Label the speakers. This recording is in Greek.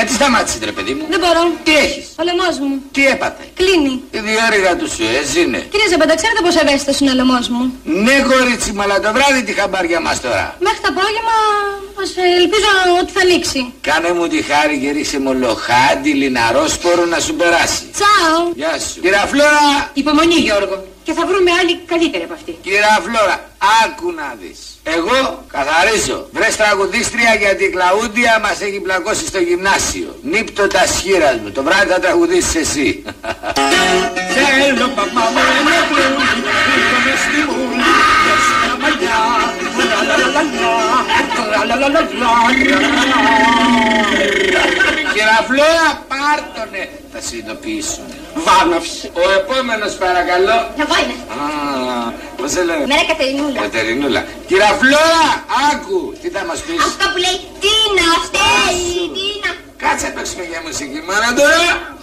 Speaker 1: Γιατί σταμάτησε, ρε παιδί μου?
Speaker 2: Δεν μπορώ.
Speaker 1: Τι έχεις?
Speaker 2: Ο λαιμός μου.
Speaker 1: Τι έπαθε?
Speaker 2: Κλείνει.
Speaker 1: Η διόρυγα του Σουέζ είναι.
Speaker 2: Κύριε Ζεμπέντα, ξέρετε πόσο ευαίσθητος είναι ο λαιμός μου?
Speaker 1: Ναι, κορίτσι μου, αλλά το βράδυ τι χαμπάρια μας τώρα.
Speaker 2: Μέχρι το απόγευμα ελπίζω ότι θα λήξει.
Speaker 1: Κάνε μου τη χάρη και ρίξε μολοχάντι, λιναρόσπορο να σου περάσει.
Speaker 2: Τσάου.
Speaker 1: Γεια σου. Κυρία Φλόρα.
Speaker 3: Υπομονή, Γιώργο. Και θα βρούμε άλλη καλύτερη από αυτή.
Speaker 1: Κυρία Φλόρα, άκου να δεις. Εγώ καθαρίζω. Βρες τραγουδίστρια γιατί η Κλαούντια μας έχει πλακώσει στο γυμνάσιο. Νύπτω τα σχήρας μου. Το βράδυ θα τραγουδήσεις εσύ.
Speaker 4: Θέλω παπά μου ένα πλούκι, ήρθω μες στη μούλη, μες στα μαλλιά,
Speaker 1: Κυρία Φλόρα, πάρτονε. Θα συνειδητοποιήσουν.
Speaker 4: Βάναυς.
Speaker 1: Ο επόμενος παρακαλώ.
Speaker 2: Εγώ είμαι.
Speaker 1: Πώς σε λένε?
Speaker 2: Μέρα Κατερινούλα.
Speaker 1: Κατερινούλα. Κυρία Φλόρα, άκου. Τι θα μας πεις?
Speaker 2: Αυτό που λέει τι είναι αυτές. Τι είναι.
Speaker 1: Κάτσε να παίξουμε για μουσική. Μάνα τώρα.